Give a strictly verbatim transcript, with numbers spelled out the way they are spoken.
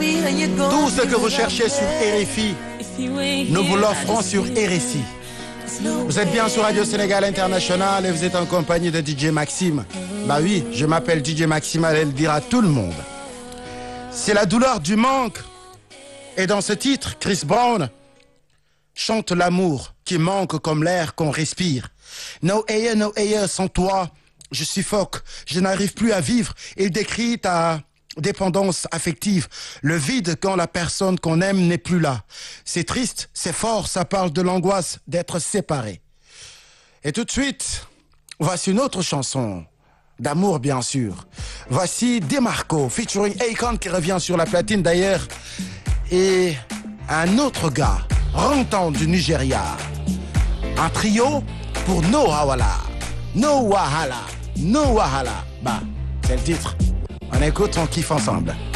Tout ce que vous cherchez sur R F I, nous vous l'offrons sur R F I. Vous êtes bien sur Radio Sénégal International et vous êtes en compagnie de D J Maxime. Bah oui, je m'appelle D J Maxime, allez le dire à tout le monde. C'est la douleur du manque. Et dans ce titre, Chris Brown chante l'amour qui manque comme l'air qu'on respire. No air, no air, sans toi, je suffoque, je n'arrive plus à vivre. Il décrit ta dépendance affective, le vide quand la personne qu'on aime n'est plus là. C'est triste, c'est fort, ça parle de l'angoisse d'être séparé. Et tout de suite, voici une autre chanson d'amour, bien sûr. Voici Demarco featuring Akon qui revient sur la platine d'ailleurs. Et un autre gars, Rantan du Nigeria. Un trio pour No Hawala. No Wahala. No Wahala. Bah, c'est le titre. On écoute, on kiffe ensemble.